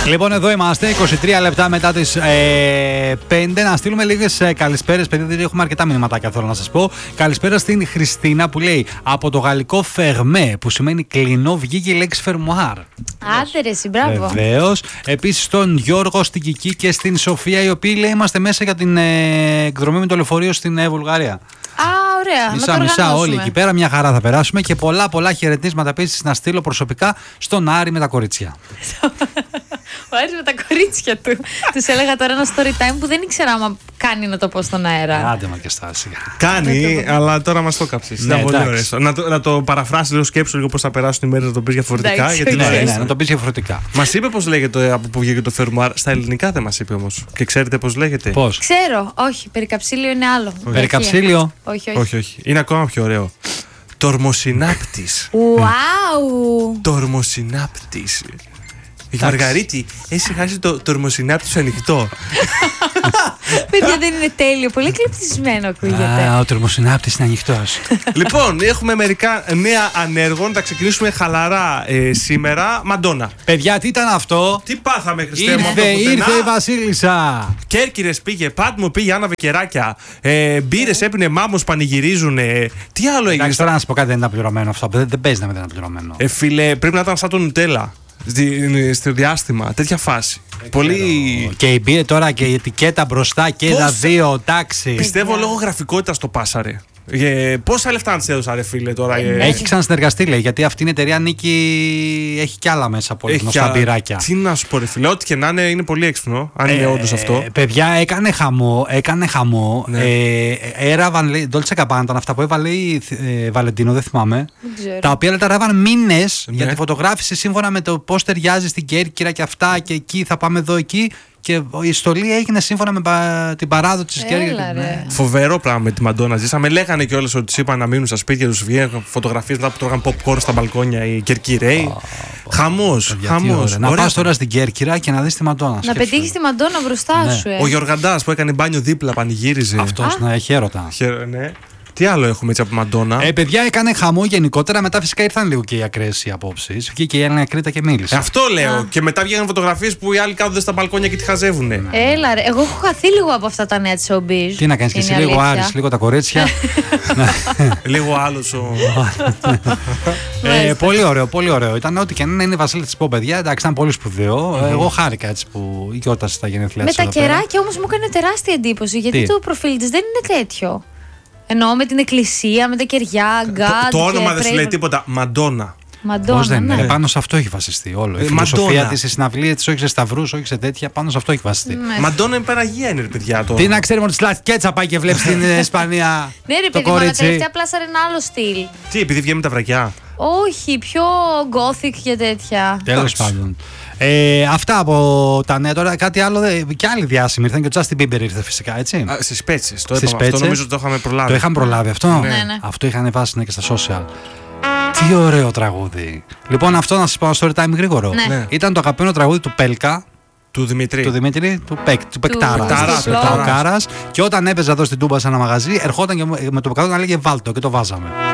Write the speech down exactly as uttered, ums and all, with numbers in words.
Λοιπόν, εδώ είμαστε, είκοσι τρία λεπτά μετά τις ε, πέντε. Να στείλουμε λίγες ε, καλησπέρες, παιδιά, γιατί έχουμε αρκετά μηνυματάκια, θέλω να σας πω. Καλησπέρα στην Χριστίνα που λέει: από το γαλλικό φερμέ, που σημαίνει κλεινό, βγήκε η λέξη φερμουάρ. Άντε ρε, εσύ, μπράβο. Βεβαίως. Επίσης στον Γιώργο, στην Κική και στην Σοφία, οι οποίοι λέει είμαστε μέσα για την ε, εκδρομή με το λεωφορείο στην ε, Βουλγαρία. Α, ωραία. Μισά μισά όλοι εκεί πέρα, μια χαρά θα περάσουμε και πολλά πολλά χαιρετίσματα επίσης να στείλω προσωπικά στον Άρη με τα κορίτσια. Ο Άρης με τα κορίτσια του. Τους έλεγα τώρα ένα story time που δεν ήξερα άμα κάνει να το πω στον αέρα. Άντε μα και στάση. Κάνει, αλλά τώρα μας το κάψεις. Ναι, πολύ ωραίο. Να το, να το παραφράσεις λίγο, σκέψου λίγο πώς θα περάσουν οι μέρες, να το πεις διαφορετικά. Γιατί ναι, ναι, να το πεις διαφορετικά. Μας είπε πώς λέγεται από που βγήκε το φερμουάρ. Στα ελληνικά δεν μας είπε όμως. Και ξέρετε πώς λέγεται. Πώς? Ξέρω, όχι. Περικαψίλιο είναι άλλο. Περικαψίλιο. Όχι, όχι. Όχι, όχι. Είναι ακόμα πιο ωραίο. Τορμοσυνάπτης. Ουάου. Τορμοσυνάπτης. Η Μαργαρίτη, έχει χάσει το τορμοσυνάπτη σου ανοιχτό. Παιδιά, δεν είναι τέλειο. Πολύ κλειψισμένο ακούγεται. Α, ο τορμοσυνάπτης είναι ανοιχτός. Λοιπόν, έχουμε μερικά νέα ανέργων. Θα ξεκινήσουμε χαλαρά ε, σήμερα. Μαντόνα. Παιδιά, τι ήταν αυτό? Τι πάθαμε, Χριστέ μου? Ήρθε, ήρθε η Βασίλισσα. Κέρκυρες πήγε, Πάτμο πήγε, άναβε κεράκια. Ε, Μπύρες έπινε, μάμος πανηγυρίζουν. Ε, τι άλλο έγινε? Εντάξει, τώρα να σου πω κάτι, δεν ήταν πληρωμένο αυτό. Δεν, δεν παίζει να μην ήταν πληρωμένο. Ε, φίλε, πρέπει να ήταν σαν το Νουτέλα. Στη, στο διάστημα, τέτοια φάση. Ε, Πολύ. Και η μπύρε τώρα και η ετικέτα μπροστά και Πώς... τα δύο, τάξη. Πιστεύω λόγω γραφικότητας το πάσαρε. Ε, πόσα λεφτά να τη έδωσα, ρε φίλε, τώρα. Ε, έχει ξανασυνεργαστεί, λέει, γιατί αυτή η εταιρεία νίκη έχει κι άλλα μέσα από γνωστά μπυράκια. Τι να σου πω, ρε φίλε, ό,τι και να είναι, είναι πολύ έξυπνο. Αν ε, είναι όντως αυτό. Παιδιά, έκανε χαμό. Έκανε χαμό. Ναι. Ε, έραβαν, λέει, Dolce Gabbana ήταν αυτά που έβαλε η ε, Βαλεντίνο, δεν θυμάμαι. Δεν τα οποία τα ράβαν μήνες ναι. για τη φωτογράφηση σύμφωνα με το πώς ταιριάζει στην Κέρκυρα και αυτά. Και εκεί θα πάμε εδώ, εκεί. Και η στολή έγινε σύμφωνα με πα... την παράδοση της Κέρκυρας. Ναι. Φοβερό πράγμα με τη Μαντόνα. Ζήσαμε. Λέγανε κιόλας ότι τους είπαν να μείνουν στα σπίτια τους. Βγαίνουν φωτογραφίες μετά που τρώγαν popcorn στα μπαλκόνια οι Κερκυραίοι. Oh, χαμός. Oh, χαμός. Να πας τώρα στην Κέρκυρα και να δεις τη Μαντόνα. Να πετύχεις τη Μαντόνα μπροστά ναι. σου. Ε. Ο Γιωργαντάς που έκανε μπάνιο δίπλα, πανηγύριζε. Αυτός να έχει έρωτα. Ναι. Τι άλλο έχουμε έτσι από Μαντόνα? Ε, παιδιά, έκανε χαμό γενικότερα. Μετά φυσικά ήρθαν λίγο και οι ακραίες οι απόψεις. Βγήκε η Έλληνα Κρήτα και μίλησε. Ε, αυτό λέω. Α. Και μετά βγαίνουν φωτογραφίες που οι άλλοι κάθονται στα μπαλκόνια και τη χαζεύουνε. Έλα, ρε. Εγώ έχω χαθεί λίγο από αυτά τα νέα της showbiz. Τι να κάνεις και εσύ, λίγο Άρης, λίγο τα κορίτσια. Λίγο άλλος ο. ε, πολύ ωραίο, πολύ ωραίο. Ήταν ό,τι και να είναι η Βασίλισσα της Πο, παιδιά. Εντάξει, ήταν πολύ σπουδαίο. Mm-hmm. Εγώ χάρηκα έτσι που γιόρτασε τα γενέθλιά της. Με τα κεράκια όμως μου έκανε τεράστια εντύπωση. Γιατί το προφίλ της δεν είναι τέτοιο. Εννοώ με την εκκλησία, με τα κεριά, γκάντ. Το, το όνομα δεν σου λέει τίποτα. Μαντόνα. Μαντόνα. Πώς δεν είναι. Ναι. Πάνω σε αυτό έχει βασιστεί όλο. Η ε, φιλοσοφία της, η συναυλία της, όχι σε σταυρούς, όχι σε τέτοια. Πάνω σε αυτό έχει βασιστεί. Ναι. Μαντόνα είναι Παναγία, είναι, παιδιά. Το... Τι να ξέρουμε ότι στη Κέτσα πάει και βλέπει στην Ισπανία. Ναι, ρε παιδί, αλλά τελευταία πλάσαρε ένα άλλο στυλ. Τι, επειδή βγαίνει με τα βρακιά? Όχι, πιο gothic και τέτοια. Τέλος πάντων. Ε, αυτά από τα νέα. Τώρα κάτι άλλο. Και άλλοι διάσημοι ήρθαν και ο Justin Bieber ήρθε φυσικά, έτσι. Στις Πέτσες. Το Στις είπαμε, αυτό νομίζω ότι το είχαμε προλάβει. Το είχαμε προλάβει αυτό. Ναι, ναι. Αυτό είχαν βάσει ναι, και στα social. Τι ωραίο τραγούδι. Λοιπόν, αυτό να σας πω ένα story time γρήγορο. Ναι. Ήταν το αγαπημένο τραγούδι του Πέλκα. Του Δημητρή. Του Δημήτρη, του, Πεκ, του Πεκτάρα. Πεκτάρας, Πεκτάρας. Και όταν έπαιζε εδώ στην Τούμπα σε ένα μαγαζί, ερχόταν και με το πεκατό να λέγε βάλτο και το βάζαμε.